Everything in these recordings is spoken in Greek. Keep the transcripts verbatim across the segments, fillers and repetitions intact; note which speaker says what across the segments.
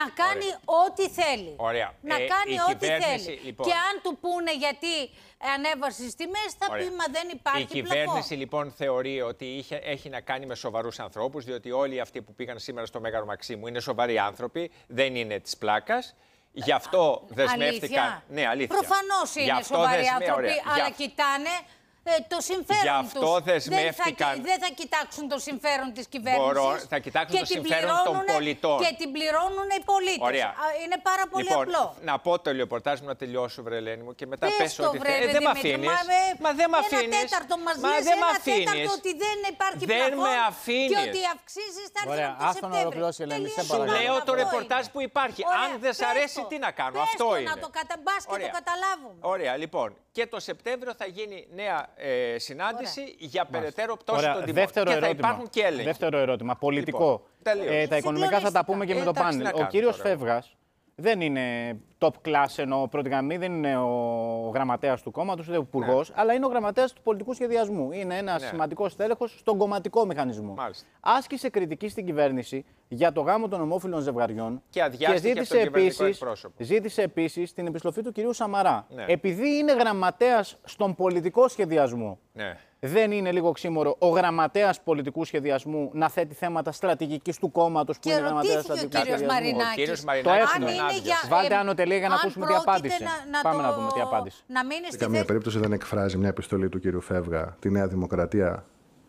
Speaker 1: Να κάνει ό,τι θέλει.
Speaker 2: Ωραία.
Speaker 1: Να
Speaker 2: ε,
Speaker 1: κάνει ό,τι θέλει.
Speaker 2: Λοιπόν...
Speaker 1: Και αν του πούνε γιατί ανέβασε τις τιμές, θα Ωραία. πει μα δεν υπάρχει
Speaker 2: Η κυβέρνηση πλαφό. λοιπόν θεωρεί ότι είχε, έχει να κάνει με σοβαρούς ανθρώπους, διότι όλοι αυτοί που πήγαν σήμερα στο Μέγαρο Μαξίμου είναι σοβαροί άνθρωποι, δεν είναι της πλάκας. Γι' αυτό δεσμεύτηκαν.
Speaker 1: Αλήθεια.
Speaker 2: Ναι, αλήθεια.
Speaker 1: Προφανώς είναι σοβαροί δεσμε... άνθρωποι, Ωραία. αλλά Για... κοιτάνε. Ε, το συμφέρον
Speaker 2: Γι' αυτό
Speaker 1: τους.
Speaker 2: δεσμεύτηκαν.
Speaker 1: Δεν θα, δεν θα κοιτάξουν το συμφέρον της κυβέρνησης.
Speaker 2: Μπορώ, θα κοιτάξουν το συμφέρον των πολιτών.
Speaker 1: Και την πληρώνουν οι πολίτες.
Speaker 2: Ωραία.
Speaker 1: Είναι πάρα πολύ
Speaker 2: λοιπόν,
Speaker 1: απλό.
Speaker 2: Να πω το ρεπορτάζ μου να τελειώσω, βρε Ελένη μου, και μετά πες
Speaker 1: το,
Speaker 2: ό,τι
Speaker 1: βρε,
Speaker 2: θέλεις. Ε, δεν με αφήνεις. Μα, μα δεν με αφήνεις.
Speaker 1: Ένα τέταρτο μας
Speaker 2: μα
Speaker 1: λες,
Speaker 2: δεν
Speaker 1: ένα
Speaker 2: αφήνεις.
Speaker 1: τέταρτο ότι δεν υπάρχει
Speaker 2: δεν
Speaker 1: πλαφόν
Speaker 2: με αφήνεις.
Speaker 1: και ότι οι αυξήσεις θα έρθουν από το Σεπτέμβριο.
Speaker 2: Σου λέω το ρεπορτάζ που υπάρχει. Αν δεν σ' αρέσει, τι να κάνω. Αυτό είναι.
Speaker 1: Να το καταλάβουμε.
Speaker 2: Ωραία, λοιπόν. Και το Σεπτέμβριο θα γίνει νέα ε, συνάντηση Ωραία. για περαιτέρω πτώση των τιμών.
Speaker 3: Δεύτερο
Speaker 2: και
Speaker 3: ερώτημα.
Speaker 2: θα υπάρχουν και έλεγχοι.
Speaker 3: Δεύτερο ερώτημα. Πολιτικό.
Speaker 2: Λοιπόν,
Speaker 3: ε, τα οικονομικά θα τα πούμε και ε, με το πάνελ. Ο κύριος Φεύγας δεν είναι top class, ενώ πρώτη γραμμή, δεν είναι ο γραμματέας του κόμματος, ούτε ο υπουργός, ναι. αλλά είναι ο γραμματέας του πολιτικού σχεδιασμού. Είναι ένας ναι. σημαντικός στέλεχος στον κομματικό μηχανισμό.
Speaker 2: Μάλιστα.
Speaker 3: Άσκησε κριτική στην κυβέρνηση για το γάμο των ομόφυλων ζευγαριών
Speaker 2: και, και ζήτησε επίσης,
Speaker 3: ζήτησε επίσης την επιστροφή του κυρίου Σαμαρά. Ναι. Επειδή είναι γραμματέας στον πολιτικό σχεδιασμό. Ναι. Δεν είναι λίγο ξύμορο ο γραμματέας πολιτικού σχεδιασμού να θέτει θέματα στρατηγικής του κόμματος που
Speaker 1: και
Speaker 3: είναι γραμματέας στρατηγικού σχεδιασμού?
Speaker 2: Ο κύριος
Speaker 3: Μαρινάκης το έχουμε. Βάλτε άνω τελεία για να ακούσουμε τι απάντησε.
Speaker 1: Να, να
Speaker 3: Πάμε
Speaker 1: το...
Speaker 3: να δούμε τι απάντησε.
Speaker 1: Να
Speaker 4: σε καμία θέση... περίπτωση δεν εκφράζει μια επιστολή του κύριου Φεύγα τη Νέα Δημοκρατία.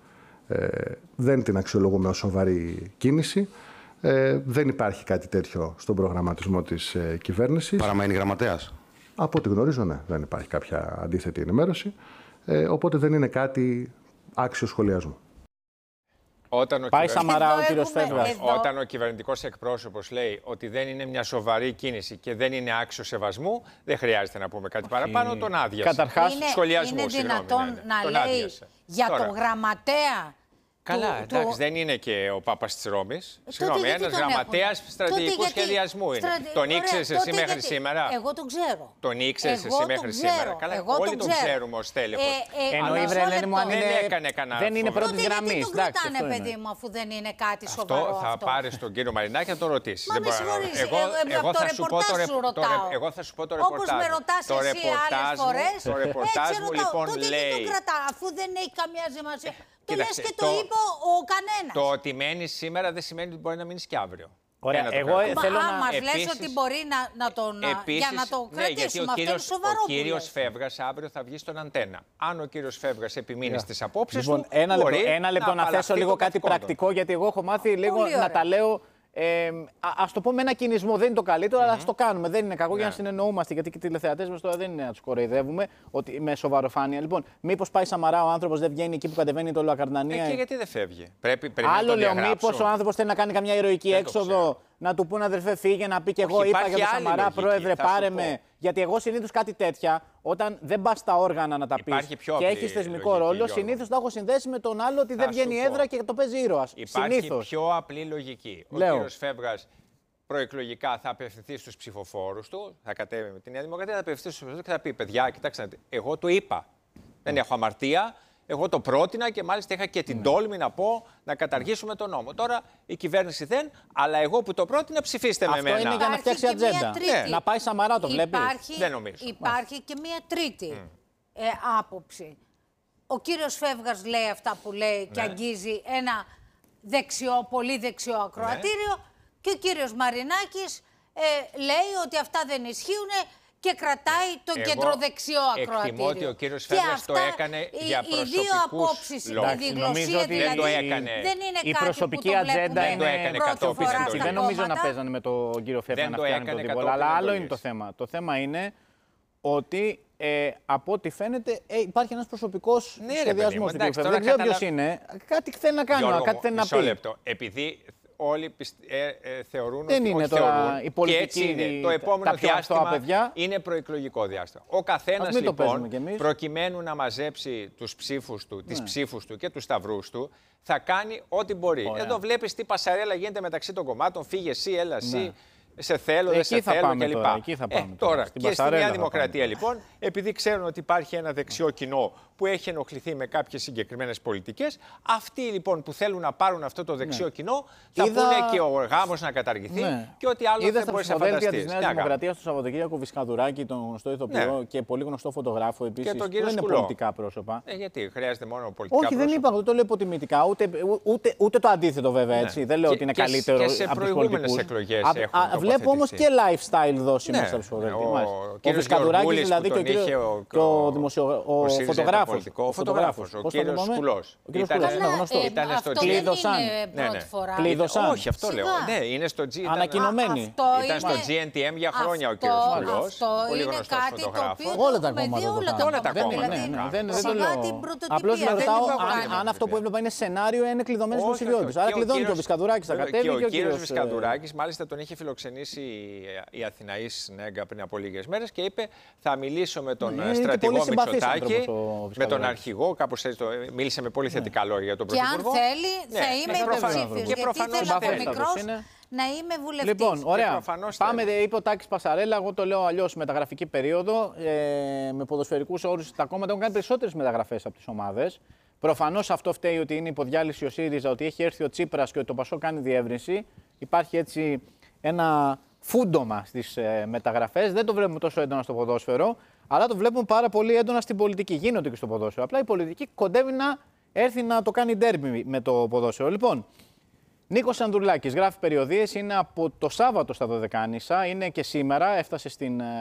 Speaker 4: Ε, δεν την αξιολογούμε ως σοβαρή κίνηση. Ε, δεν υπάρχει κάτι τέτοιο στον προγραμματισμό της ε, κυβέρνησης.
Speaker 5: Παραμένει γραμματέας.
Speaker 4: Από ό,τι γνωρίζω, ναι, δεν υπάρχει κάποια αντίθετη ενημέρωση. Ε, οπότε δεν είναι κάτι άξιο σχολιασμού.
Speaker 2: Όταν ο,
Speaker 3: Πάει
Speaker 2: κυβερ...
Speaker 3: Σαμαρά, ο κύριος Φεύγας.
Speaker 2: Όταν ο κυβερνητικός εκπρόσωπος λέει ότι δεν είναι μια σοβαρή κίνηση και δεν είναι άξιο σεβασμού, δεν χρειάζεται να πούμε κάτι παραπάνω, τον άδειασε.
Speaker 3: Καταρχάς,
Speaker 1: είναι,
Speaker 2: σχολιασμό,
Speaker 1: είναι δυνατόν
Speaker 2: συγγνώμη, ναι, ναι.
Speaker 1: να
Speaker 2: τον
Speaker 1: λέει
Speaker 2: άδειασε.
Speaker 1: για
Speaker 2: Τώρα.
Speaker 1: τον γραμματέα.
Speaker 2: Καλά,
Speaker 1: του,
Speaker 2: εντάξει,
Speaker 1: του...
Speaker 2: δεν είναι και ο Πάπας της Ρώμης.
Speaker 1: Ε,
Speaker 2: Συγγνώμη, ένας γραμματέας στρατηγικού σχεδιασμού είναι.
Speaker 1: Στρατη...
Speaker 2: Τον ήξερες εσύ μέχρι
Speaker 1: γιατί...
Speaker 2: σήμερα?
Speaker 1: Εγώ τον ξέρω.
Speaker 2: Τον ήξερες εσύ μέχρι
Speaker 1: ξέρω.
Speaker 2: σήμερα? Καλά,
Speaker 1: εγώ
Speaker 2: όλοι τον,
Speaker 1: τον
Speaker 2: ξέρουμε ως τέλεχος.
Speaker 1: Ε, ε,
Speaker 3: Εννοεί, βρε Ελένη μου, αν είναι...
Speaker 2: δεν έκανε κανένα.
Speaker 3: Δεν είναι πρώτη γραμμή.
Speaker 1: Γιατί τον κρατάνε, παιδί μου, αφού δεν είναι κάτι σοβαρό?
Speaker 2: Αυτό θα πάρεις τον κύριο Μαρινάκη να τον ρωτήσεις.
Speaker 1: Μα με συγχωρείς, εγώ θα σου πω το ρεπορτάζ.
Speaker 2: Εγώ θα σου πω το ρεπορτάζ.
Speaker 1: Όπως με ρωτάς εσύ άλλες φορές.
Speaker 2: Το ρεπορτάζ μου λοιπόν λέει.
Speaker 1: Αφού δεν έχει καμία σημασία. Το λες και το είπε ο κανένας.
Speaker 2: Το ότι μένεις σήμερα δεν σημαίνει ότι μπορεί να μείνεις και αύριο.
Speaker 3: Ωραία, εγώ θέλω να...
Speaker 1: Μας λες ότι μπορεί να, να τον...
Speaker 2: Επίσης,
Speaker 1: για να το
Speaker 2: ναι,
Speaker 1: κρατήσουμε.
Speaker 2: γιατί ο κύριος,
Speaker 1: Αυτό είναι σοβαρό.
Speaker 2: Ο κύριος Φεύγας αύριο θα βγει στον Αντένα. Αν ο κύριος Φεύγας επιμείνει yeah. στις απόψεις
Speaker 3: λοιπόν,
Speaker 2: του,
Speaker 3: ένα
Speaker 2: μπορεί
Speaker 3: λεπτό, ένα λεπτό να, να θέσω λίγο κάτι πρακτικό, γιατί εγώ έχω μάθει λίγο να τα λέω... Ε, ας το πω με ένα κινησμό, δεν είναι το καλύτερο, mm-hmm. αλλά ας το κάνουμε. Δεν είναι κακό yeah. για να συνεννοούμαστε. Γιατί και οι τηλεθεατές μας τώρα δεν είναι να τους κοροϊδεύουμε ότι, με σοβαροφάνεια. Λοιπόν, μήπως πάει Σαμαρά, ο άνθρωπος δεν βγαίνει εκεί που κατεβαίνει το Λακαρνανία.
Speaker 2: Ε, και γιατί δεν φεύγει? Πρέπει, πρέπει
Speaker 3: Άλλο
Speaker 2: να το
Speaker 3: λέω, μήπως ο άνθρωπος θέλει να κάνει καμιά ηρωική δεν έξοδο, να του πούνε αδερφέ, φύγε, να πει και εγώ. Όχι, είπα για τον Σαμαρά, λογική, πρόεδρε, πάρε με. Γιατί εγώ συνήθως κάτι τέτοια, όταν δεν πα στα όργανα να τα πει και έχει θεσμικό λογική, ρόλο, συνήθως το έχω συνδέσει με τον άλλο ότι θα δεν βγαίνει η έδρα και το παίζει ήρωας.
Speaker 2: Υπάρχει
Speaker 3: συνήθως.
Speaker 2: πιο απλή λογική. Ο κύριος Φεύγας προεκλογικά θα απευθυνθεί στους ψηφοφόρους του, θα κατέβει με τη Νέα Δημοκρατία, θα απευθυνθεί στους ψηφοφόρους του και θα πει: παιδιά, κοιτάξτε, εγώ το είπα. Δεν έχω αμαρτία. Εγώ το πρότεινα και μάλιστα είχα και την ναι. τόλμη να πω να καταργήσουμε τον νόμο. Τώρα η κυβέρνηση δεν, αλλά εγώ που το πρότεινα ψηφίστε
Speaker 3: αυτό
Speaker 2: με εμένα.
Speaker 3: Αυτό είναι για να φτιάξει ατζέντα.
Speaker 2: Ναι.
Speaker 3: Να πάει Σαμαρά, το βλέπεις?
Speaker 1: Υπάρχει,
Speaker 2: δεν νομίζω.
Speaker 1: Υπάρχει και μία τρίτη mm. ε, άποψη. Ο κύριος Φεύγας λέει αυτά που λέει ναι. και αγγίζει ένα δεξιό, πολύ δεξιό ακροατήριο ναι. και ο κύριος Μαρινάκης ε, λέει ότι αυτά δεν ισχύουν και κρατάει τον εγώ κεντροδεξιό ακροατήριο.
Speaker 2: Εκτιμώ ότι ο κύριος Φεύγας το έκανε για προσωπικούς λόγους.
Speaker 1: Η διγλωσία δηλαδή
Speaker 2: δεν το έκανε.
Speaker 1: Δεν είναι
Speaker 3: η
Speaker 1: κάτι
Speaker 3: προσωπική
Speaker 1: που το
Speaker 3: ατζέντα είναι
Speaker 2: πρώτη φορά.
Speaker 3: Δεν νομίζω να παίζανε με τον κύριο Φεύγα να φτιάχνει τον τίποτα. Αλλά άλλο είναι το θέμα. Το θέμα είναι ότι ε, από ό,τι φαίνεται ε, υπάρχει ένας προσωπικός ναι, σχεδιασμός του κύριου Φεύγα. Δεν ξέρω ποιος είναι. Κάτι θέλει να κάνει, κάτι θέλει να πει.
Speaker 2: Λεπτό. Επειδή όλοι πιστε, ε, ε, θεωρούν
Speaker 3: δεν
Speaker 2: ότι
Speaker 3: είναι
Speaker 2: όχι,
Speaker 3: τώρα
Speaker 2: θεωρούν,
Speaker 3: η πολιτική,
Speaker 2: και έτσι είναι. Το επόμενο διάστημα είναι προεκλογικό διάστημα. Ο καθένας λοιπόν, προκειμένου να μαζέψει τους ψήφους του, τις ναι. ψήφους του και τους σταυρούς του, θα κάνει ό,τι μπορεί. Ωραία. Εδώ βλέπεις τι πασαρέλα γίνεται μεταξύ των κομμάτων. Φύγε εσύ, έλα εσύ. Ναι. Σε θέλω, δεν σε θέλω κλπ.
Speaker 3: Τώρα, εκεί θα πάμε
Speaker 2: ε, τώρα,
Speaker 3: τώρα.
Speaker 2: Και στη Νέα Δημοκρατία λοιπόν, επειδή ξέρουν ότι υπάρχει ένα δεξιό κοινό που έχει ενοχληθεί με κάποιες συγκεκριμένες πολιτικές. Αυτοί λοιπόν που θέλουν να πάρουν αυτό το δεξιό ναι. κοινό θα Είδα... πούνε και ο γάμος να καταργηθεί ναι. και ό,τι άλλο
Speaker 3: Είδα
Speaker 2: δεν μπορεί να φανταστείς.
Speaker 3: Είδα της Νέας Δημοκρατίας του Σαββατοκύριακο Βυσχαδουράκη, τον γνωστό ηθοποιό ναι. και πολύ γνωστό φωτογράφο επίσης.
Speaker 2: Και τον κύριο
Speaker 3: είναι πολιτικά πρόσωπα.
Speaker 2: Ε, γιατί χρειάζεται μόνο πολιτικά
Speaker 3: Όχι,
Speaker 2: πρόσωπα.
Speaker 3: δεν είπα, δεν το λέω υποτιμητικά, ούτε, ούτε, ούτε το αντίθετο βέβαια έτσι. Ναι. Δεν λέω
Speaker 2: και,
Speaker 3: ότι είναι
Speaker 2: και,
Speaker 3: καλύτερο
Speaker 2: και σε
Speaker 3: από τους
Speaker 2: προηγούμενες εκλογές έχουν τοποθετηθεί.
Speaker 3: Βλέπω όμως και lifestyle δόσημα ναι. στα ψηφοδέλτια. Ο Βυσχαδουράκης δηλαδή και ο φωτογράφος.
Speaker 2: Ο φωτογράφος, ο κύριος Σκουλός. Ήταν στο
Speaker 1: Κλείδωσαν.
Speaker 3: Κλείδωσαν.
Speaker 2: Όχι, αυτό λέω. Ναι, είναι στο G.
Speaker 3: Ανακοινωμένοι.
Speaker 2: Ήταν στο τζι εν τι εμ για χρόνια ο κύριος Σκουλός.
Speaker 1: Αυτό είναι κάτι το οποίο
Speaker 3: όλα τα κόμματα.
Speaker 1: Όλα τα
Speaker 2: κόμματα.
Speaker 3: Δεν το λέω. Απλώς με ρωτάω αν αυτό που έβλεπα είναι σενάριο, είναι κλειδωμένοι στους ιδιώτες. Άρα κλειδώνει και ο Βυσχαδουράκης θα κατέβει.
Speaker 2: Και ο κύριος Βυσχαδουράκης, μάλιστα τον είχε φιλοξενήσει η Αθηναής Νέγκα πριν από λίγες μέρες και είπε θα μιλήσω με τον στρατηγό Μητσοτάκη, με τον αρχηγό, κάπως έτσι, μίλησε με πολύ θετικά λόγια για τον Πρωθυπουργό.
Speaker 1: Και αν θέλει θα είμαι υποψήφιος, γιατί ήθελα από μικρός να είμαι βουλευτής.
Speaker 3: Λοιπόν, ωραία. Πάμε, είπε ο Τάκης Πασαρέλα, εγώ το λέω αλλιώς μεταγραφική περίοδο. Ε, με ποδοσφαιρικούς όρους τα κόμματα έχουν κάνει περισσότερες μεταγραφές από τις ομάδες. Προφανώς αυτό φταίει ότι είναι υποδιάλυση ο ΣΥΡΙΖΑ, ότι έχει έρθει ο Τσίπρας και ότι το ΠΑΣΟΚ κάνει διεύρυνση. Υπάρχει έτσι ένα φούντομα στις ε, μεταγραφές. Δεν το βλέπουμε τόσο έντονα στο ποδόσφαιρο, αλλά το βλέπουμε πάρα πολύ έντονα στην πολιτική. Γίνονται και στο ποδόσφαιρο. Απλά η πολιτική κοντεύει να έρθει να το κάνει ντέρμπι με το ποδόσφαιρο. Λοιπόν, Νίκος Ανδρουλάκης γράφει περιοδίες, είναι από το Σάββατο στα Δωδεκάνησα, είναι και σήμερα, έφτασε στην. Ε,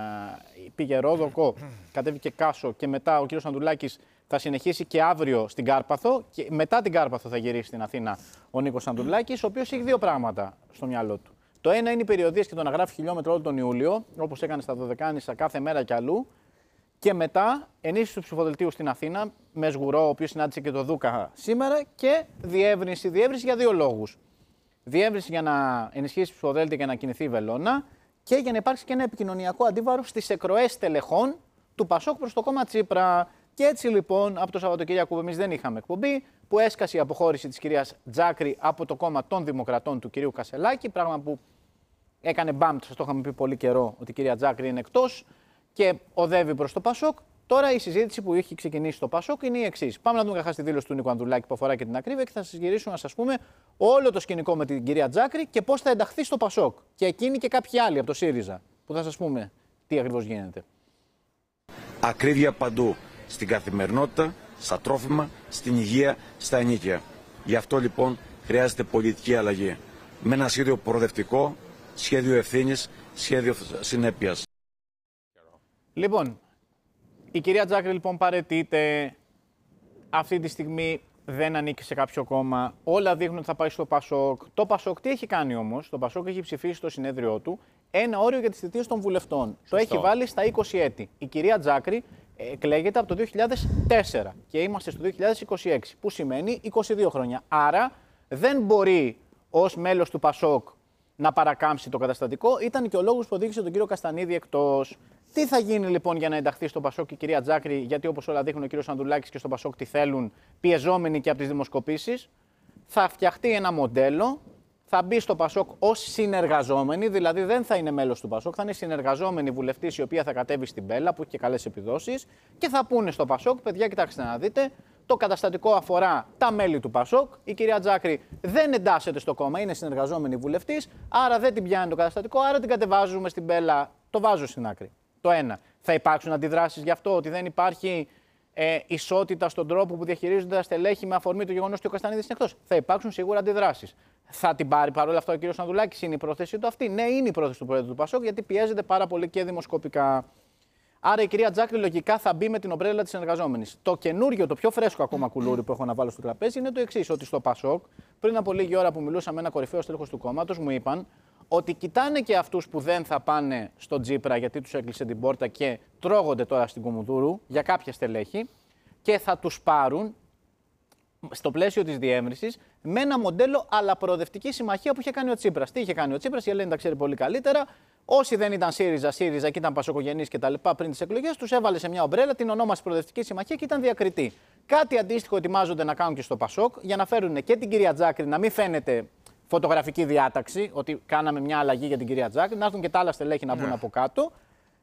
Speaker 3: πήγε Ρόδοκο, κατέβηκε Κάσο και μετά ο κύριος Ανδρουλάκης θα συνεχίσει και αύριο στην Κάρπαθο και μετά την Κάρπαθο θα γυρίσει στην Αθήνα ο Νίκος Ανδρουλάκης, ο οποίος έχει δύο πράγματα στο μυαλό του. Το ένα είναι οι περιοδίες και το να γράφει χιλιόμετρο όλο τον Ιούλιο, όπως έκανε στα Δωδεκάνησα κάθε μέρα κι αλλού. Και μετά ενίσχυση του ψηφοδελτίου στην Αθήνα με Σγουρό, ο οποίος συνάντησε και το Δούκα σήμερα, και διεύρυνση. Διεύρυνση για δύο λόγους. Διεύρυνση για να ενισχύσει ψηφοδέλτια και να κινηθεί η βελόνα και για να υπάρξει και ένα επικοινωνιακό αντίβαρο στις εκροές τελεχών του ΠΑΣΟΚ προς το κόμμα Τσίπρα. Και έτσι λοιπόν από το Σαββατοκύριακο που εμείς δεν είχαμε εκπομπή, που έσκασε η αποχώρηση της κυρίας Τζάκρη από το κόμμα των Δημοκρατών του κυρίου Κασελάκη, πράγμα που έκανε μπαμπ, σας το είχαμε πει πολύ καιρό, ότι η κυρία Τζάκρη είναι εκτός και οδεύει προς το ΠΑΣΟΚ. Τώρα η συζήτηση που έχει ξεκινήσει στο ΠΑΣΟΚ είναι η εξής. Πάμε να δούμε καταρχάς τη δήλωση του Νίκου Ανδρουλάκη που αφορά και την ακρίβεια και θα σας γυρίσουμε να σας πούμε όλο το σκηνικό με την κυρία Τζάκρη και πώς θα ενταχθεί στο ΠΑΣΟΚ. Και εκείνη και κάποιοι άλλοι από το ΣΥΡΙΖΑ που θα σας πούμε τι ακριβώς γίνεται.
Speaker 5: Ακρίβεια παντού. Στην καθημερινότητα, στα τρόφιμα, στην υγεία, στα ενοίκια. Γι' αυτό λοιπόν χρειάζεται πολιτική αλλαγή. Με ένα σχέδιο προοδευτικό, σχέδιο ευθύνης, σχέδιο συνέπειας.
Speaker 3: Λοιπόν, η κυρία Τζάκρη λοιπόν παραιτείται, αυτή τη στιγμή δεν ανήκει σε κάποιο κόμμα, όλα δείχνουν ότι θα πάει στο ΠΑΣΟΚ. Το ΠΑΣΟΚ τι έχει κάνει όμως, το ΠΑΣΟΚ έχει ψηφίσει στο συνέδριό του ένα όριο για τις θητείες των βουλευτών. Σωστό. Το έχει βάλει στα είκοσι έτη. Η κυρία Τζάκρη εκλέγεται από το δύο χιλιάδες τέσσερα και είμαστε στο δύο χιλιάδες είκοσι έξι, που σημαίνει είκοσι δύο χρόνια. Άρα δεν μπορεί ως μέλος του ΠΑΣΟΚ να παρακάμψει το καταστατικό. Ήταν και ο λόγος που οδήγησε τον κύριο Καστανίδη εκτός. Τι θα γίνει λοιπόν για να ενταχθεί στο ΠΑΣΟΚ η κυρία Τζάκρη, γιατί όπως όλα δείχνουν ο κύριος Ανδρουλάκης και στο ΠΑΣΟΚ τι θέλουν, πιεζόμενοι και από τις δημοσκοπήσεις. Θα φτιαχτεί ένα μοντέλο, θα μπει στο ΠΑΣΟΚ ως συνεργαζόμενη, δηλαδή δεν θα είναι μέλος του ΠΑΣΟΚ, θα είναι συνεργαζόμενη βουλευτής η οποία θα κατέβει στην Μπέλα, που έχει και καλές επιδόσεις, και θα πούνε στο ΠΑΣΟΚ, παιδιά, κοιτάξτε να δείτε, το καταστατικό αφορά τα μέλη του ΠΑΣΟΚ. Η κυρία Τζάκρη δεν εντάσσεται στο κόμμα, είναι συνεργαζόμενη βουλευτής, άρα δεν την πιάνει το καταστατικό, άρα την κατεβάζουμε στην Μπέλα, το βάζω στην άκρη. Το ένα. Θα υπάρξουν αντιδράσεις γι' αυτό, ότι δεν υπάρχει ε, ισότητα στον τρόπο που διαχειρίζονται τα στελέχη με αφορμή το γεγονός ότι ο Καστανίδης είναι εκτός. Θα υπάρξουν σίγουρα αντιδράσεις. Θα την πάρει παρόλα αυτά ο κύριος Ανδρουλάκης, είναι η πρόθεσή του αυτή? Ναι, είναι η πρόθεση του Πρόεδρου του ΠΑΣΟΚ, γιατί πιέζεται πάρα πολύ και δημοσκοπικά. Άρα η κυρία Τζάκρη λογικά θα μπει με την ομπρέλα της συνεργαζόμενης. Το καινούριο, το πιο φρέσκο ακόμα κουλούρι που έχω να βάλω στο τραπέζι είναι το εξής: ότι στο ΠΑΣΟΚ, πριν από λίγη ώρα που μιλούσα με ένα κορυφαίο στέλεχος του κόμματος, μου είπαν ότι κοιτάνε και αυτούς που δεν θα πάνε στον Τσίπρα γιατί τους έκλεισε την πόρτα και τρώγονται τώρα στην Κουμουνδούρου για κάποια στελέχη και θα τους πάρουν στο πλαίσιο της διεύρυνσης με ένα μοντέλο αλλά προοδευτική συμμαχία που είχε κάνει ο Τσίπρας. Τι είχε κάνει ο Τσίπρας, η Ελένη τα ξέρει πολύ καλύτερα. Όσοι δεν ήταν ΣΥΡΙΖΑ, ΣΥΡΙΖΑ και ήταν πασοκογενείς και τα λοιπά πριν τις εκλογές, τους έβαλε σε μια ομπρέλα, την ονόμασε Προοδευτική Συμμαχία και ήταν διακριτή. Κάτι αντίστοιχο ετοιμάζονται να κάνουν και στο ΠΑΣΟΚ για να φέρουν και την κυρία Τζάκρη να μην φαίνεται φωτογραφική διάταξη, ότι κάναμε μια αλλαγή για την κυρία Τζάκρη, να έρθουν και τα άλλα στελέχη να μπουν yeah. από κάτω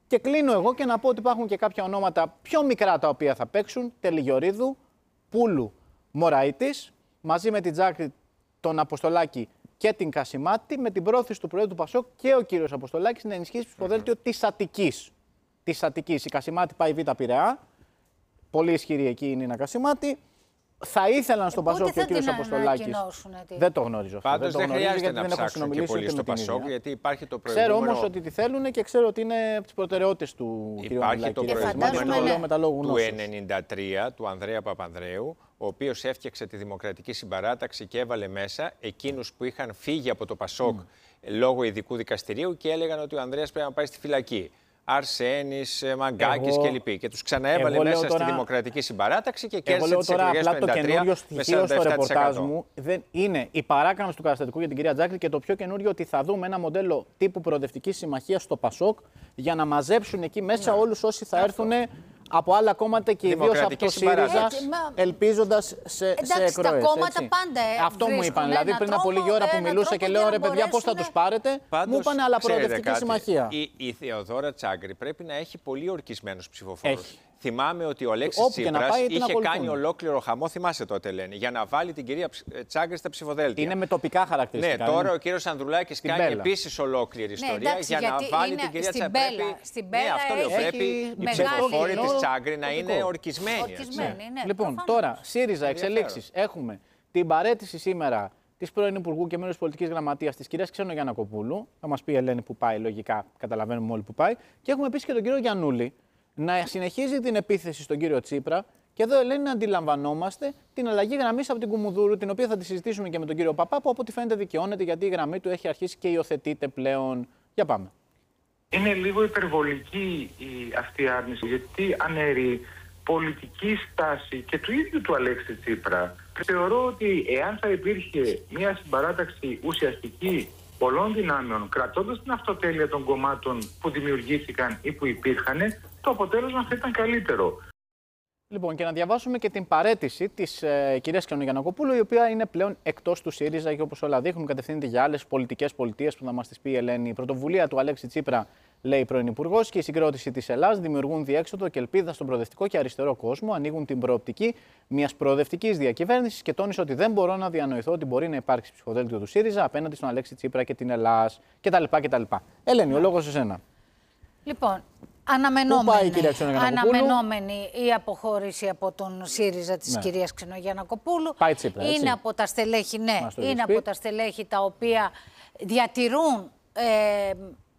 Speaker 3: Και κλείνω εγώ και να πω ότι υπάρχουν και κάποια ονόματα πιο μικρά τα οποία θα παίξουν. Τελιγιορίδου, Πούλου, Μωραΐτης, μαζί με την Τζάκρη, τον Αποστολάκη και την Κασιμάτη, με την πρόθεση του Προέδρου του Πασόκ και ο κύριος Αποστολάκης να ενισχύσει το ψηφοδέλτιο mm-hmm. της Αττικής. Της Αττικής. Η Κασιμάτη πάει Β' Πειραιά. Πολύ ισχυρή εκεί είναι η Νίνα Κασιμάτη. Θα ήθελαν στον ε, Πασόκ και ο κύριος Αποστολάκης.
Speaker 2: Δεν
Speaker 3: το γνωρίζω αυτό.
Speaker 2: Πάντως
Speaker 3: δεν,
Speaker 2: δεν χρειάζεται να ψάξουν και πολύ στο Πασόκ, γιατί υπάρχει το προηγούμενο.
Speaker 3: Ξέρω όμως ότι τη θέλουν και ξέρω ότι είναι από τις προτεραιότητες του κ.
Speaker 2: Υπάρχει το
Speaker 3: προηγούμενο
Speaker 2: του ενενήντα τρία του Ανδρέα Παπανδρέου, ο οποίος έφτιαξε τη Δημοκρατική Συμπαράταξη και έβαλε μέσα εκείνους που είχαν φύγει από το Πασόκ mm. λόγω ειδικού δικαστηρίου και έλεγαν ότι ο Ανδρέας πρέπει να πάει στη φυλακή. Αρσένης, Μαγκάκης
Speaker 3: εγώ,
Speaker 2: κλπ. Και τους ξαναέβαλε μέσα τώρα, στη Δημοκρατική Συμπαράταξη και κέρδισε τις εκλογές του ενενήντα τρία με σαράντα επτά τοις εκατό.
Speaker 3: Στο ρεπορτάζ μου δεν είναι η παράκαμψη του καταστατικού για την κυρία Τζάκρη και το πιο καινούριο ότι θα δούμε ένα μοντέλο τύπου προοδευτικής συμμαχίας στο Πασόκ για να μαζέψουν εκεί μέσα ναι. όλους όσοι θα έρθουν από άλλα κόμματα και ιδίως από το ΣΥΡΙΖΑ, ελπίζοντας σε, σε εκροές.
Speaker 1: Τα κόμματα πάντα
Speaker 3: αυτό μου είπαν. Δηλαδή πριν από λίγη ώρα που μιλούσα και λέω ρε παιδιά πώς θα τους πάρετε, μου είπαν αλλά προοδευτική συμμαχία.
Speaker 2: Η, η Θεοδόρα Τσάγκρη πρέπει να έχει πολύ ορκισμένους ψηφοφόρους. Θυμάμαι ότι ο Αλέξης Τσίπρας είχε κάνει ολόκληρο χαμό, θυμάσαι τότε λένε, για να βάλει την κυρία Τσάγκρη στα ψηφοδέλτια.
Speaker 3: Είναι με τοπικά χαρακτηριστικά.
Speaker 2: Ναι, τώρα ο κύριος Ανδρουλάκης κάνει επίσης ολόκληρη ιστορία ναι, για να βάλει την κυρία Τσάγκρη. Ναι, αυτό λέω. Πρέπει οι ψηφοφόροι της Τσάγκρη να είναι ορκισμένοι.
Speaker 3: Λοιπόν, τώρα, ΣΥΡΙΖΑ, εξελίξεις. Έχουμε την παραίτηση σήμερα της πρώην Υπουργού και μέλους πολιτικής γραμματείας της κυρίας Ξενογιαννακοπούλου. Θα μας πει η Ελένη που πάει, λογικά καταλαβαίνουμε όλοι που πάει. Και έχουμε επίσης και τον κύριο Γιαννούλη να συνεχίζει την επίθεση στον κύριο Τσίπρα. Και εδώ, Ελένη, να αντιλαμβανόμαστε την αλλαγή γραμμής από την Κουμουνδούρου, την οποία θα τη συζητήσουμε και με τον κύριο Παπά, που από ό,τι φαίνεται δικαιώνεται, γιατί η γραμμή του έχει αρχίσει και υιοθετείται πλέον. Για πάμε.
Speaker 6: Είναι λίγο υπερβολική η, αυτή η άρνηση, γιατί αναιρεί πολιτική στάση και του ίδιου του Αλέξη Τσίπρα. Θεωρώ ότι εάν θα υπήρχε μια συμπαράταξη ουσιαστική πολλών δυνάμεων, κρατώντας την αυτοτέλεια των κομμάτων που δημιουργήθηκαν ή που υπήρχαν, το αποτέλεσμα θα ήταν καλύτερο.
Speaker 3: Λοιπόν, και να διαβάσουμε και την παραίτηση της ε, κυρίας Ξενογιαννακοπούλου, η οποία είναι πλέον εκτός του ΣΥΡΙΖΑ και όπως όλα δείχνουν κατευθύνεται για άλλες πολιτικές πολιτείες που θα μας τις πει η Ελένη. Η πρωτοβουλία του Αλέξη Τσίπρα, λέει η πρώην Υπουργός, και η συγκρότηση της Ελλάδας δημιουργούν διέξοδο και ελπίδα στον προοδευτικό και αριστερό κόσμο, ανοίγουν την προοπτική μιας προοδευτικής διακυβέρνησης και τόνισε ότι δεν μπορώ να διανοηθώ ότι μπορεί να υπάρξει ψηφοδέλτιο του ΣΥΡΙΖΑ απέναντι στον Αλέξη Τσίπρα και την Ελλάδα κτλ. κτλ. Ελένη, ο λόγος σε σένα.
Speaker 1: Λοιπόν, αναμενόμενη, αναμενόμενη η αποχώρηση από τον ΣΥΡΙΖΑ της ναι. κυρίας Ξενογιαννακοπούλου.
Speaker 3: Πάει Τσίπρα, έτσι.
Speaker 1: Είναι από τα στελέχη, ναι, είναι από τα στελέχη τα οποία διατηρούν ε,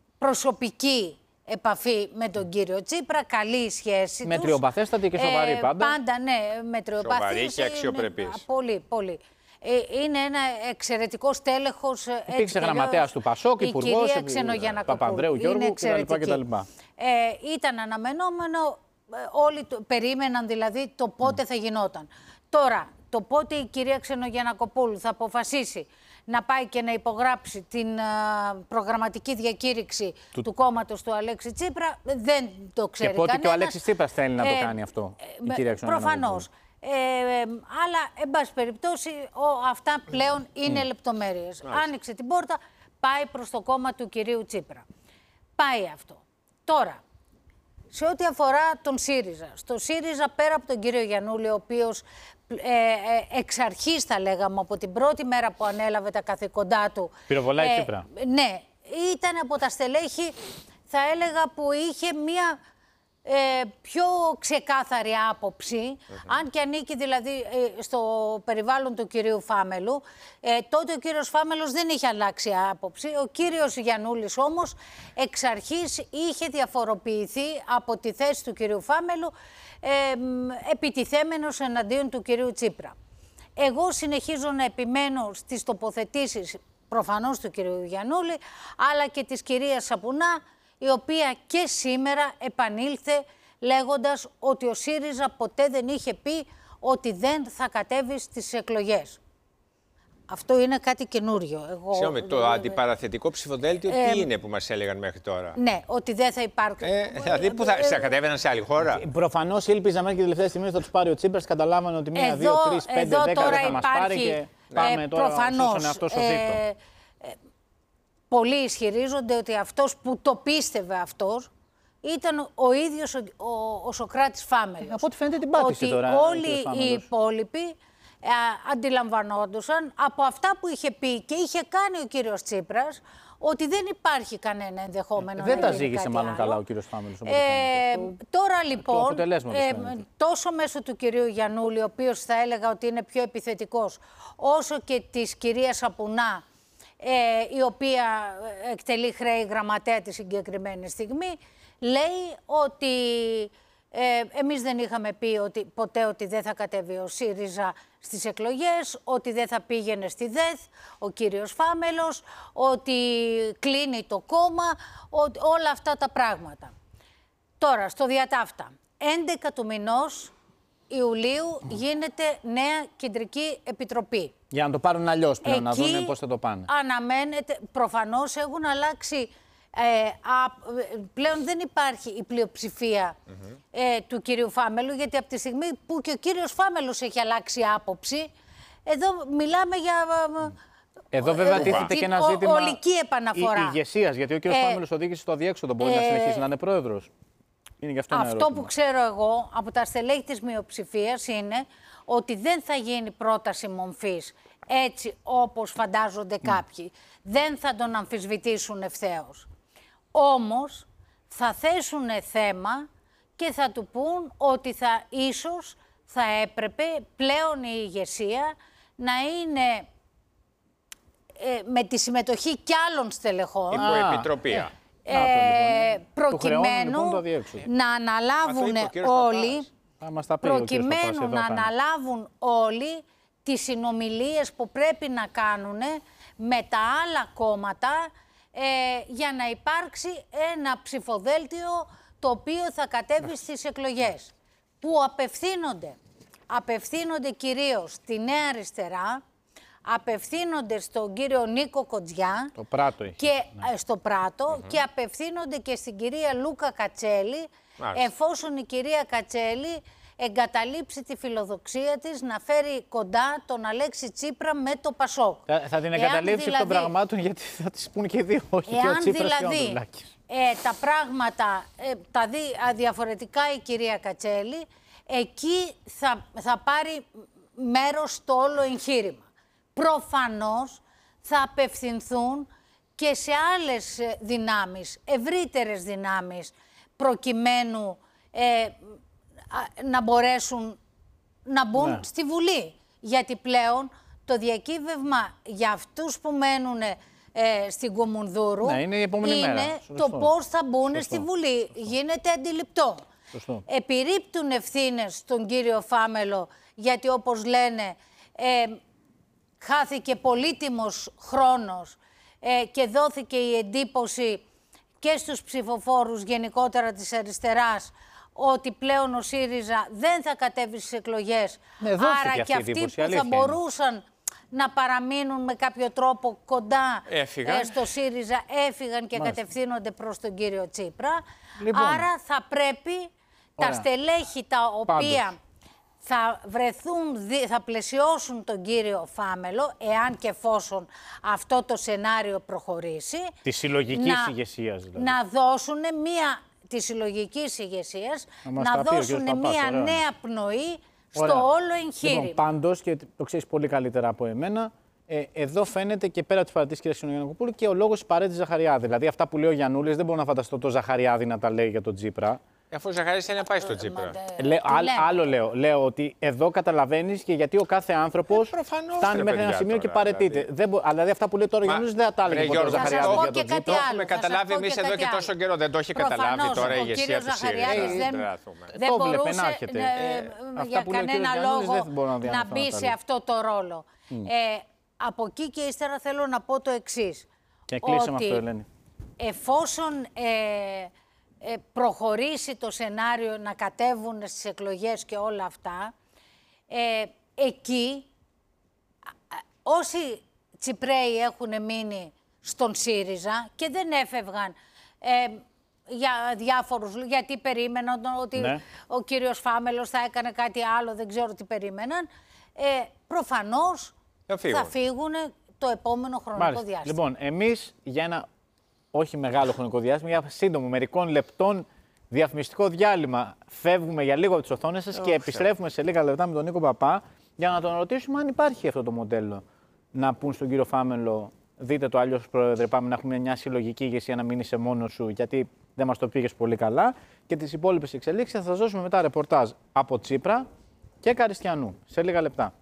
Speaker 1: προσωπική επαφή με τον κύριο Τσίπρα, καλή σχέση τους.
Speaker 3: Μετριοπαθέστατη και σοβαρή
Speaker 1: ε,
Speaker 3: πάντα.
Speaker 1: Πάντα, ναι, μετριοπαθή.
Speaker 2: Σοβαρή και αξιοπρεπής.
Speaker 1: Ναι, πολύ, πολύ. Είναι ένα εξαιρετικό στέλεχος.
Speaker 3: Υπήρξε γραμματέας του Πασόκ, υπουργός, Παπανδρέου Γιώργου κτλ.
Speaker 1: Ε, ήταν αναμενόμενο, όλοι το, περίμεναν δηλαδή το πότε mm. θα γινόταν. Τώρα, το πότε η κυρία Ξενογιαννακοπούλου θα αποφασίσει να πάει και να υπογράψει την uh, προγραμματική διακήρυξη του, του κόμματος του Αλέξη Τσίπρα, δεν το ξέρει
Speaker 3: και πότε
Speaker 1: κανένας.
Speaker 3: Και ο Αλέξης Τσίπρας θέλει να το ε, κάνει αυτό, ε, η κυρία Ξενογιαννακοπούλου.
Speaker 1: Προφανώς. Ε, αλλά, εν πάση περιπτώσει, ο, αυτά πλέον είναι mm. λεπτομέρειες. Mm. Άνοιξε την πόρτα, πάει προς το κόμμα του κυρίου Τσίπρα. Πάει αυτό. Τώρα, σε ό,τι αφορά τον ΣΥΡΙΖΑ. Στο ΣΥΡΙΖΑ, πέρα από τον κύριο Γιαννούλη, ο οποίος ε, ε, εξ αρχής, θα λέγαμε, από την πρώτη μέρα που ανέλαβε τα καθήκοντά του...
Speaker 3: Πυροβολάει ε, Τσίπρα.
Speaker 1: Ναι, ήταν από τα στελέχη, θα έλεγα, που είχε μία... Ε, πιο ξεκάθαρη άποψη, uh-huh. αν και ανήκει δηλαδή ε, στο περιβάλλον του κυρίου Φάμελου, ε, τότε ο κύριος Φάμελος δεν είχε αλλάξει άποψη. Ο κύριος Γιαννούλης όμως εξ αρχής είχε διαφοροποιηθεί από τη θέση του κυρίου Φάμελου, ε, επιτιθέμενος εναντίον του κυρίου Τσίπρα. Εγώ συνεχίζω να επιμένω στις τοποθετήσεις προφανώς του κυρίου Γιαννούλη, αλλά και της κυρίας Σαπουνά, η οποία και σήμερα επανήλθε λέγοντας ότι ο ΣΥΡΙΖΑ ποτέ δεν είχε πει ότι δεν θα κατέβει στις εκλογές. Αυτό είναι κάτι καινούριο. Εγώ...
Speaker 2: Συγγνώμη, το αντιπαραθετικό ψηφοδέλτιο ε, τι είναι που μας έλεγαν μέχρι τώρα?
Speaker 1: Ναι, ότι δεν θα υπάρχουν.
Speaker 2: Ε, δηλαδή, που θα, ε, θα κατέβαιναν σε άλλη χώρα.
Speaker 3: Προφανώς ήλπιζα μέχρι και τελευταία στιγμή θα τους πάρει ο Τσίπρας. Καταλάβανε ότι μία, δύο, τρεις, πέντε, δέκα δεν θα μας πάρει και πάμε ε, τώρα στον εαυτό στο δίκτυο.
Speaker 1: Πολλοί ισχυρίζονται ότι αυτός που το πίστευε αυτός, ήταν ο ίδιος ο, ο, ο Σωκράτης Φάμελος.
Speaker 3: Από ό,τι φαίνεται την πάτησε
Speaker 1: ότι
Speaker 3: τώρα.
Speaker 1: όλοι οι υπόλοιποι ε, αντιλαμβανόντουσαν από αυτά που είχε πει και είχε κάνει ο κύριος Τσίπρας ότι δεν υπάρχει κανένα ενδεχόμενο.
Speaker 3: Δεν
Speaker 1: να
Speaker 3: τα
Speaker 1: γίνει
Speaker 3: ζήγησε
Speaker 1: κάτι
Speaker 3: μάλλον
Speaker 1: άλλο.
Speaker 3: καλά ο κύριος Φάμελος.
Speaker 1: Ε, τώρα λοιπόν,
Speaker 3: ε,
Speaker 1: τόσο μέσω του κυρίου Γιαννούλη, ο οποίος θα έλεγα ότι είναι πιο επιθετικός, όσο και της κυρίας Σαπουνά, ε, η οποία εκτελεί χρέη γραμματέα τη συγκεκριμένη στιγμή, λέει ότι ε, εμείς δεν είχαμε πει ότι, ποτέ ότι δεν θα κατέβει ο ΣΥΡΙΖΑ στις εκλογές, ότι δεν θα πήγαινε στη ΔΕΘ ο κύριος Φάμελος, ότι κλείνει το κόμμα, ότι, όλα αυτά τα πράγματα. Τώρα, στο διατάφτα, έντεκα του μηνός Ιουλίου γίνεται νέα κεντρική επιτροπή.
Speaker 3: Για να το πάρουν αλλιώς πλέον,
Speaker 1: Εκεί
Speaker 3: να δουν πώς θα το πάνε.
Speaker 1: Αναμένεται, προφανώς έχουν αλλάξει. Ε, α, πλέον δεν υπάρχει η πλειοψηφία mm-hmm. ε, του κυρίου Φάμελου, γιατί από τη στιγμή που και ο κύριος Φάμελος έχει αλλάξει άποψη, εδώ μιλάμε για...
Speaker 3: Εδώ βέβαια τίθεται και ένα ζήτημα
Speaker 1: ολική επαναφορά.
Speaker 3: ηγεσίας, γιατί ο κύριος ε, Φάμελος οδήγησε στο αδιέξοδο, μπορεί ε, να συνεχίσει να είναι πρόεδρος. Είναι γι' αυτό
Speaker 1: αυτό
Speaker 3: ερώτημα.
Speaker 1: Που ξέρω εγώ από τα στελέχη της μειοψηφίας είναι ότι δεν θα γίνει πρόταση μομφής έτσι όπως φαντάζονται mm. κάποιοι. Δεν θα τον αμφισβητήσουν ευθέως. Όμως θα θέσουν θέμα και θα του πούν ότι θα, ίσως θα έπρεπε πλέον η ηγεσία να είναι ε, με τη συμμετοχή κι άλλων στελεχών.
Speaker 2: Υποεπιτροπία.
Speaker 1: Ε, ε, προκειμένου λοιπόν, να αναλάβουν όλοι, προκειμένου να αναλάβουν όλοι τις συνομιλίες που πρέπει να κάνουν με τα άλλα κόμματα, Ε, για να υπάρξει ένα ψηφοδέλτιο το οποίο θα κατέβει στις εκλογές. Που απευθύνονται, απευθύνονται κυρίως στη Νέα Αριστερά, απευθύνονται στον κύριο Νίκο Κοντζιά
Speaker 3: το Πράτο έχει,
Speaker 1: και,
Speaker 3: ναι.
Speaker 1: στο Πράτο
Speaker 2: mm-hmm.
Speaker 1: και απευθύνονται και στην κυρία Λούκα Κατσέλη, Μάλιστα. εφόσον η κυρία Κατσέλη εγκαταλείψει τη φιλοδοξία της να φέρει κοντά τον Αλέξη Τσίπρα με το Πασόκ. Θα,
Speaker 3: θα την εγκαταλείψει δηλαδή, των πραγμάτων, γιατί θα τις πούν και δύο, όχι και ο Τσίπρας δηλαδή, και ο Ανδρουλάκης.
Speaker 1: Ε, τα πράγματα, ε, τα δει διαφορετικά η κυρία Κατσέλη, εκεί θα, θα πάρει μέρος στο όλο εγχείρημα. Προφανώς θα απευθυνθούν και σε άλλες δυνάμεις, ευρύτερες δυνάμεις, προκειμένου ε, να μπορέσουν να μπουν ναι. στη Βουλή. Γιατί πλέον το διακύβευμα για αυτούς που μένουν ε, στην Κομουνδούρου
Speaker 3: ναι, είναι, η
Speaker 1: είναι
Speaker 3: μέρα.
Speaker 1: το πώς θα μπουν
Speaker 3: Σωστό.
Speaker 1: στη Βουλή. Γίνεται αντιληπτό.
Speaker 3: Σωστό.
Speaker 1: Επιρρύπτουν ευθύνες στον κύριο Φάμελο, γιατί όπως λένε ε, χάθηκε πολύτιμος χρόνος ε, και δόθηκε η εντύπωση και στους ψηφοφόρους γενικότερα της αριστεράς ότι πλέον ο ΣΥΡΙΖΑ δεν θα κατέβει στις εκλογές.
Speaker 3: Ναι,
Speaker 1: άρα και αυτοί που θα μπορούσαν να παραμείνουν με κάποιο τρόπο κοντά ε, στο ΣΥΡΙΖΑ έφυγαν και Μάλιστα. κατευθύνονται προς τον κύριο Τσίπρα. Λοιπόν. Άρα θα πρέπει Ωραία. τα στελέχη τα οποία Πάντως. θα βρεθούν, θα πλαισιώσουν τον κύριο Φάμελο, εάν και εφόσον αυτό το σενάριο προχωρήσει,
Speaker 3: τη συλλογική ηγεσία δηλαδή.
Speaker 1: Να δώσουν μία της συλλογικής ηγεσίας, να, να δώσουν μια Παπάς, νέα πνοή στο ωραία. όλο εγχείρημα.
Speaker 3: Λοιπόν, πάντως, και το ξέρεις πολύ καλύτερα από εμένα, ε, εδώ φαίνεται και πέρα από τη παρατήρηση κυρία Γιαννακοπούλου και ο λόγος της παρέτησης Ζαχαριάδη. Δηλαδή, αυτά που λέει ο Γιαννούλης δεν μπορώ να φανταστώ το Ζαχαριάδη να τα λέει για τον Τσίπρα.
Speaker 2: Αφού ο Ζαχαριάδης θέλει να πάει στον Τσίπρα.
Speaker 1: Ε,
Speaker 3: Λέ, α, άλλο λέω. Λέω ότι εδώ καταλαβαίνεις και γιατί ο κάθε άνθρωπος ε, φτάνει μέχρι ένα σημείο τώρα, και παρετείται. Δηλαδή. Δεν, δηλαδή αυτά που λέει τώρα ο Γιαννούλης δεν θα τα έλεγε ποτέ ο Ζαχαριάδη για τον Τσίπρα.
Speaker 2: Το έχουμε καταλάβει εμείς εδώ και τόσο καιρό. Δεν το έχει καταλάβει τώρα η ηγεσία του ΣΥΡΙΖΑ.
Speaker 1: Δεν μπορούσε για κανένα λόγο να μπει σε αυτό το ρόλο. Από εκεί και ύστερα θέλω να πω το εξής.
Speaker 3: Και κλείσαμε αυτό, Ελένη.
Speaker 1: Εφόσον Ε, προχωρήσει το σενάριο να κατέβουν στις εκλογές και όλα αυτά, ε, εκεί όσοι Τσιπρέοι έχουν μείνει στον ΣΥΡΙΖΑ και δεν έφευγαν ε, για διάφορους, γιατί περίμεναν ότι ναι. ο κύριος Φάμελος θα έκανε κάτι άλλο, δεν ξέρω τι περίμεναν, ε, προφανώς θα, θα φύγουν το επόμενο χρονικό Μάλιστα. διάστημα.
Speaker 3: Λοιπόν, εμείς για ένα όχι μεγάλο χρονικό διάστημα, για σύντομο, μερικών λεπτών Διαφημιστικό διάλειμμα. Φεύγουμε για λίγο από τις οθόνες σας και επιστρέφουμε σε λίγα λεπτά με τον Νίκο Παπά για να τον ρωτήσουμε αν υπάρχει αυτό το μοντέλο. Να πούν στον κύριο Φάμελο, δείτε το αλλιώς, Πρόεδρε, πάμε να έχουμε μια συλλογική ηγεσία, να μην είσαι μόνος σου, γιατί δεν μας το πήγες πολύ καλά. Και τις υπόλοιπες εξελίξεις θα σας δώσουμε μετά ρεπορτάζ από Τσίπρα και Καριστιανού σε λίγα λεπτά.